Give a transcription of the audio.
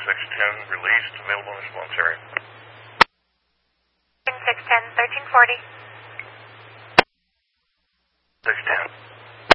610 released, available in response area. 610, 1340.